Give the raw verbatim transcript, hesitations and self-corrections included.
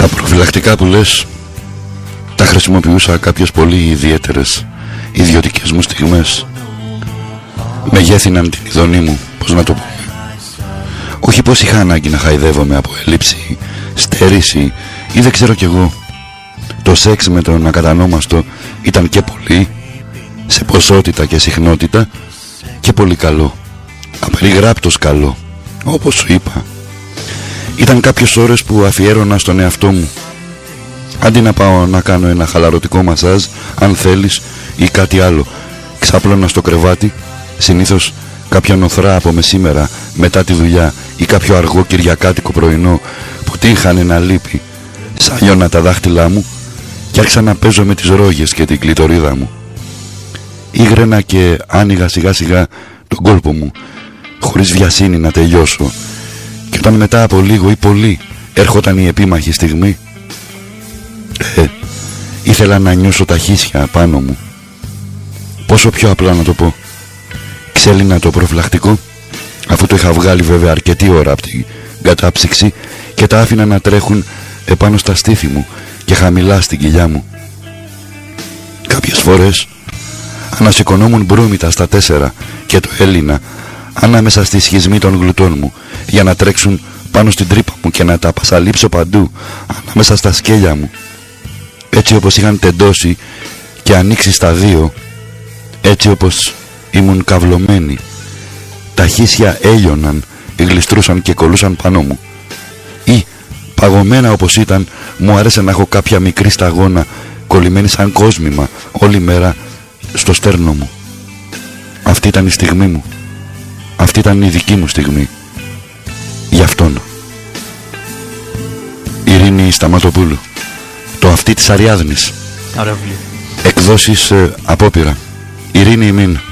Τα προφυλακτικά που λες τα χρησιμοποιούσα κάποιες πολύ ιδιαίτερες ιδιωτικές μου στιγμές. Μεγέθυναν την ειδονή μου, πώς να το πω. Όχι πως είχα ανάγκη να χαϊδεύομαι από έλλειψη, στέρηση ή δεν ξέρω κι εγώ. Το σεξ με τον ακατανόμαστο ήταν και πολύ, σε ποσότητα και συχνότητα, και πολύ καλό. Απεριγράπτως καλό, όπως σου είπα. Ήταν κάποιες ώρες που αφιέρωνα στον εαυτό μου. Αντί να πάω να κάνω ένα χαλαρωτικό μασάζ, αν θέλεις, ή κάτι άλλο, ξάπλωνα στο κρεβάτι, συνήθως κάποια νοθρά από μεσήμερα μετά τη δουλειά ή κάποιο αργό κυριακάτικο πρωινό που τύχανε να λείπει. Σάλιωνα τα δάχτυλά μου και άρχισα να παίζω με τις ρόγες και την κλειτορίδα μου. Ήγρενα και άνοιγα σιγά σιγά τον κόλπο μου, χωρίς βιασύνη να τελειώσω. Και όταν μετά από λίγο ή πολύ έρχονταν η επίμαχη στιγμή, ε, ήθελα να νιώσω τα χίσια πάνω μου. Πόσο πιο απλά να το πω. Ξέλινα το προφυλακτικό, αφού το είχα βγάλει βέβαια αρκετή ώρα από την κατάψυξη, και τα άφηνα να τρέχουν επάνω στα στήθη μου και χαμηλά στην κοιλιά μου. Κάποιες φορές ανασηκωνόμουν μπρούμητα στα τέσσερα και το έλυνα ανάμεσα στη σχισμή των γλουτών μου για να τρέξουν πάνω στην τρύπα μου και να τα πασαλείψω παντού ανάμεσα στα σκέλια μου, έτσι όπως είχαν τεντώσει και ανοίξει στα δύο, έτσι όπως ήμουν καυλωμένη. Τα χίσια έλειωναν, γλιστρούσαν και κολούσαν πάνω μου, ή παγωμένα όπως ήταν, μου άρεσε να έχω κάποια μικρή σταγόνα κολλημένη σαν κόσμημα όλη μέρα στο στέρνο μου. Αυτή ήταν η στιγμή μου. Αυτή ήταν η δική μου στιγμή. Γι' αυτόν. Ειρήνη Σταματοπούλου. Το αυτή της Αριάδνης. Ωραία βιβλίο. Εκδόσεις ε, Απόπειρα. Ειρήνη ημίν.